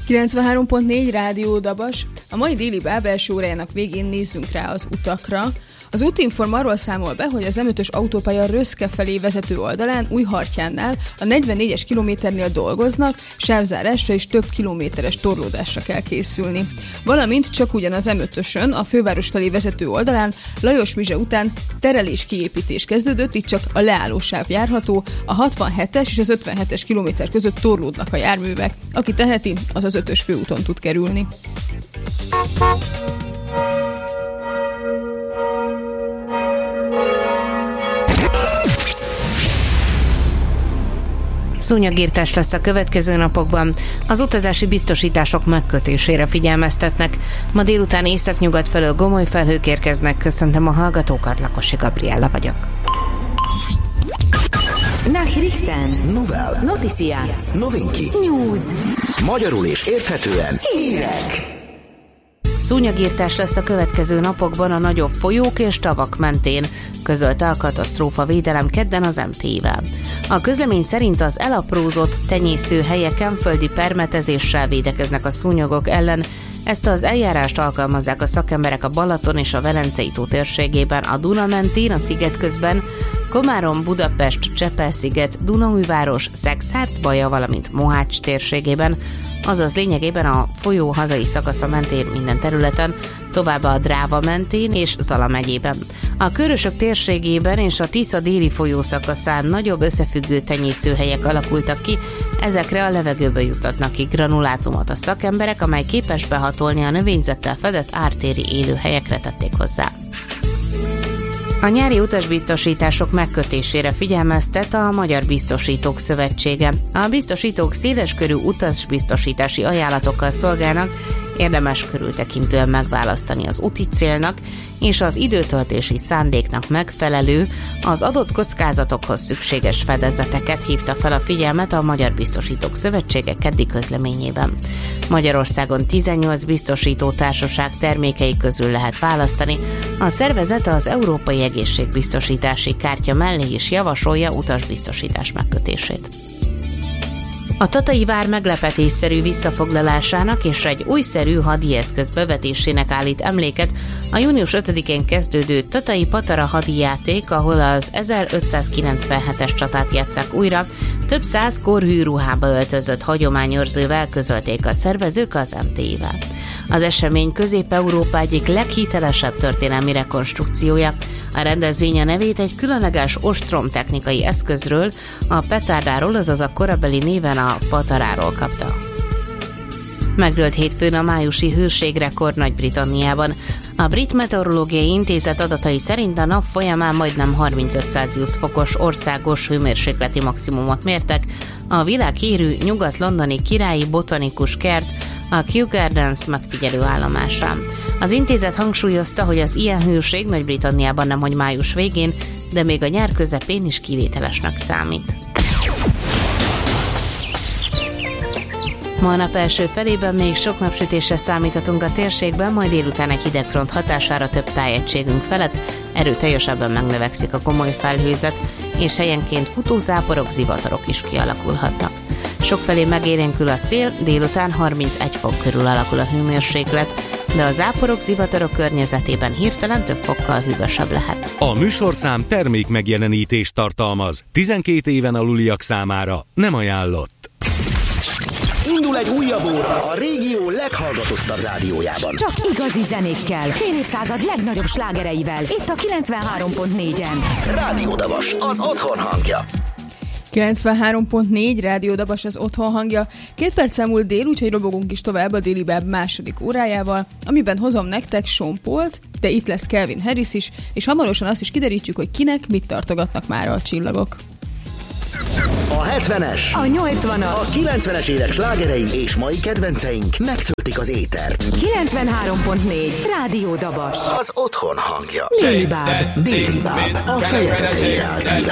93.4 Rádió Dabas. A mai déli báb első órájának végén nézzünk rá az utakra. Az Útinform arról számol be, hogy az M5-ös autópálya Röszke felé vezető oldalán, Újhartyánnál a 44-es kilométernél dolgoznak, sávzárásra és több kilométeres torlódásra kell készülni. Valamint csak ugyan az M5-ösön, a főváros felé vezető oldalán Lajos Mizse után terelés kiépítés kezdődött, itt csak a leállósáv járható, a 67-es és az 57-es kilométer között torlódnak a járművek. Aki teheti, az az 5-ös főúton tud kerülni. Szúnyogírtás lesz a következő napokban. Az utazási biztosítások megkötésére figyelmeztetnek. Ma délután északnyugat felől gomoly felhők érkeznek. Köszöntöm a hallgatókat, Lakosi Gabriella vagyok. Nachrichten. Novel. Noticias. Novinki. News. Magyarul és érthetően hírek. Szúnyogírtás lesz a következő napokban a nagyobb folyók és tavak mentén, közölte a katasztrófavédelem kedden az MTI-vel. A közlemény szerint az elaprózott tenyészőhelyeken földi permetezéssel védekeznek a szúnyogok ellen. Ezt az eljárást alkalmazzák a szakemberek a Balaton és a Velencei-tó térségében, a Duna mentén, a Szigetközben, Komárom, Budapest, Csepel-sziget, Dunaújváros, Szekszárd, Baja, valamint Mohács térségében, azaz lényegében a folyó hazai szakasza mentén minden területen, továbbá a Dráva mentén és Zala megyében. A Körösök térségében és a Tisza déli folyószakaszán nagyobb összefüggő tenyészőhelyek alakultak ki, ezekre a levegőbe juttatnak ki granulátumot a szakemberek, amely képes behatolni a növényzettel fedett ártéri élőhelyekre, tették hozzá. A nyári utasbiztosítások megkötésére figyelmeztet a Magyar Biztosítók Szövetsége. A biztosítók széleskörű utasbiztosítási ajánlatokkal szolgálnak, érdemes körültekintően megválasztani az úti célnak és az időtöltési szándéknak megfelelő, az adott kockázatokhoz szükséges fedezeteket, hívta fel a figyelmet a Magyar Biztosítók Szövetsége keddi közleményében. Magyarországon 18 biztosító társaság termékei közül lehet választani. A szervezet az Európai Egészségbiztosítási Kártya mellé is javasolja utasbiztosítás megkötését. A Tatai vár meglepetésszerű visszafoglalásának és egy újszerű hadieszköz bevetésének állít emléket a június 5-én kezdődő Tatai Patara hadijáték, ahol az 1597-es csatát játsszák újra, több száz korhű ruhába öltözött hagyományőrzővel, közölték a szervezők az MTI-vel. Az esemény Közép-Európa egyik leghitelesebb történelmi rekonstrukciója. A rendezvény a nevét egy különleges ostromtechnikai eszközről, a petárdáról, azaz a korabeli néven a pataráról kapta. Megdőlt hétfőn a májusi hőségrekord Nagy-Britanniában. A Brit Meteorológiai Intézet adatai szerint a nap folyamán majdnem 35 Celsius fokos országos hőmérsékleti maximumot mértek a világhírű nyugat-londoni Királyi Botanikus Kert, a Kew Gardens megfigyelő állomásán. Az intézet hangsúlyozta, hogy az ilyen hőség Nagy-Britanniában nemhogy május végén, de még a nyár közepén is kivételesnek számít. Ma a nap első felében még sok napsütésre számíthatunk a térségben, majd délután egy hidegfront hatására több tájegységünk felett erőteljesebben megnövekszik a komoly felhőzet, és helyenként futózáporok, zivatarok is kialakulhatnak. Sokfelé megélénkül a szél, délután 31 fok körül alakul a hőmérséklet, de a záporok, zivatarok környezetében hirtelen több fokkal hűvösebb lehet. A műsorszám termék megjelenítést tartalmaz. 12 éven aluliak számára nem ajánlott. Indul egy újabb óra a régió leghallgatottabb rádiójában. Csak igazi zenékkel, fél évszázad legnagyobb slágereivel. Itt a 93.4-en. Rádió Dabas, az otthon hangja. 93.4 Rádió Dabas, az otthon hangja. 2 perc múlt dél, úgyhogy robogunk is tovább a déli báb második órájával, amiben hozom nektek Sean Pault, de itt lesz Calvin Harris is, és hamarosan azt is kiderítjük, hogy kinek mit tartogatnak már a csillagok. A 70-es, A 80-as, a 90-es évek slágerei és mai kedvenceink megtöltik az étert. 93.4 Rádió Dabas. Az otthon hangja. Déli báb. Déli báb. A feje tetejére állt világ.